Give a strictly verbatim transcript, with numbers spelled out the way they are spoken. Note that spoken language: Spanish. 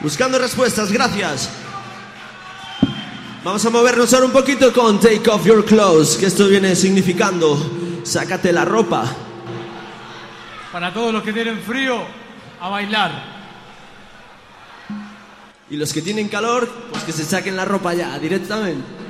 Buscando respuestas, gracias. Vamos a movernos ahora un poquito con Take Off Your Clothes, que esto viene significando sácate la ropa. Para todos los que tienen frío, a bailar. Y los que tienen calor, pues que se saquen la ropa ya, directamente.